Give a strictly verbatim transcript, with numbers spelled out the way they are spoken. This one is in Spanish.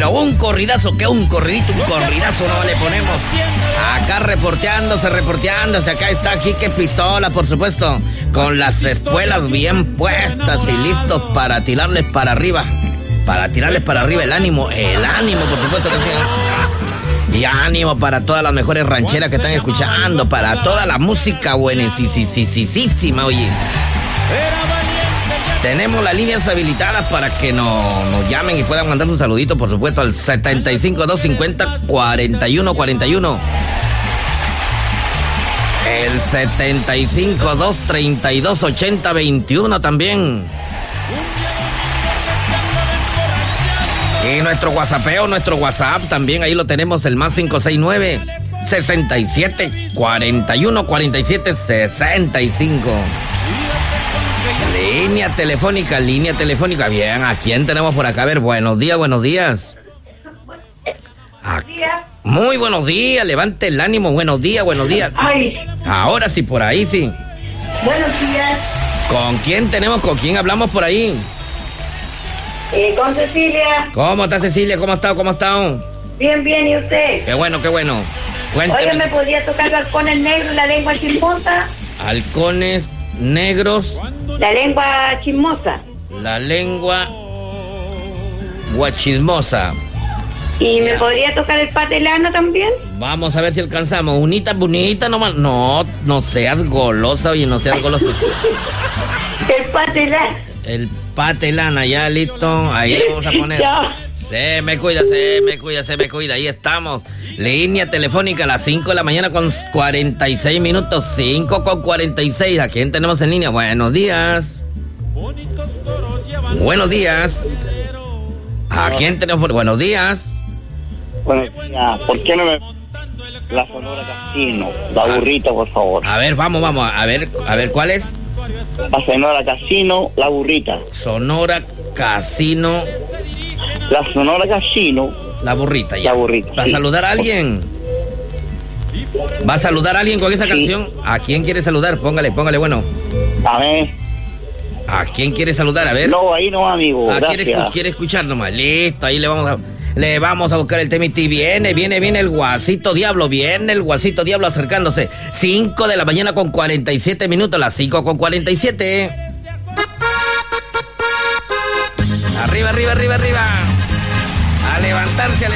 Pero un corridazo, que un corridito, un corridazo no le ponemos. Acá reporteándose, reporteándose. Acá está Quique Pistola, por supuesto, con las espuelas bien puestas y listos para tirarles para arriba. Para tirarles para arriba el ánimo, el ánimo, por supuesto que sí. Y ánimo para todas las mejores rancheras que están escuchando, para toda la música buena, sí, sí, sí, sí, sí, sí, oye. Tenemos las líneas habilitadas para que nos, nos llamen y puedan mandar un saludito, por supuesto, al setenta y cinco, doscientos cincuenta, cuarenta y uno cuarenta y uno. El setenta y cinco, doscientos treinta y dos, ochenta, veintiuno también. Y nuestro WhatsAppeo, nuestro WhatsApp también, ahí lo tenemos, el más cinco seis nueve, sesenta y siete, cuarenta y uno, cuarenta y siete, sesenta y cinco. Línea telefónica, línea telefónica. Bien, ¿a quién tenemos por acá? A ver, buenos días, buenos días. Ah, muy buenos días, levante el ánimo, buenos días, buenos días. Ay. Ahora sí, por ahí sí. Buenos días. ¿Con quién tenemos, con quién hablamos por ahí? Eh, con Cecilia. ¿Cómo está Cecilia? ¿Cómo está? ¿Cómo está? Bien, bien, ¿y usted? Qué bueno, qué bueno. Cuénteme. Oye, ¿me podría tocar halcones negros, la lengua chismosa? Halcones negros. La lengua chismosa. La lengua guachismosa. ¿Y me podría tocar el patelano también? Vamos a ver si alcanzamos. Unita, bonita nomás. No, no seas golosa, oye, no seas golosa. El patelano. El patelana, ya listo. Ahí le vamos a poner. Ya. Se me cuida, se me cuida, se me cuida. Ahí estamos. Línea telefónica a las cinco de la mañana con cuarenta y seis minutos. cinco con cuarenta y seis. ¿A quién tenemos en línea? Buenos días. Buenos días. ¿A quién tenemos? Buenos días. Buenos días. ¿Por qué no me... La Sonora Casino, la burrita, por favor. A ver, vamos, vamos. A ver, a ver, ¿cuál es? La Sonora Casino, la burrita. Sonora Casino. La Sonora Casino. La burrita, ya. La burrita. ¿Va a sí. saludar a alguien? ¿Va a saludar a alguien con esa Sí. canción? ¿A quién quiere saludar? Póngale, póngale, bueno. A ver. ¿A quién quiere saludar? A ver. No, ahí no, amigo. Ah, Gracias. quiere, quiere escuchar nomás. Listo, ahí le vamos a... Le vamos a buscar el temiti. Viene, viene, viene el Guasito Diablo. Viene el Guasito Diablo acercándose. cinco de la mañana con cuarenta y siete minutos. Las cinco con cuarenta y siete. Arriba, arriba, arriba, arriba. A levantarse, a levantarse.